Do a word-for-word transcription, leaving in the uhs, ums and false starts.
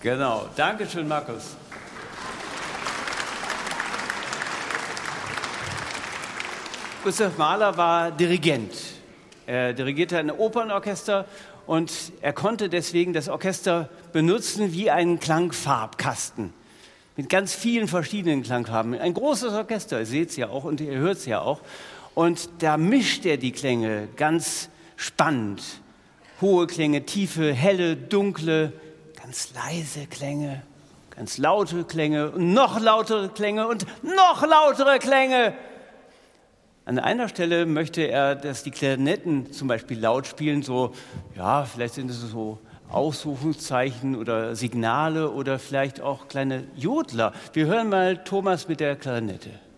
Genau, danke schön, Markus. Gustav Mahler war Dirigent. Er dirigierte ein Opernorchester und er konnte deswegen das Orchester benutzen wie einen Klangfarbkasten mit ganz vielen verschiedenen Klangfarben. Ein großes Orchester, ihr seht es ja auch und ihr hört es ja auch. Und da mischt er die Klänge ganz spannend. Hohe Klänge, tiefe, helle, dunkle, ganz leise Klänge, ganz laute Klänge und noch lautere Klänge und noch lautere Klänge. An einer Stelle möchte er, dass die Klarinetten zum Beispiel laut spielen, so, ja, vielleicht sind es so Ausrufungszeichen oder Signale oder vielleicht auch kleine Jodler. Wir hören mal Thomas mit der Klarinette.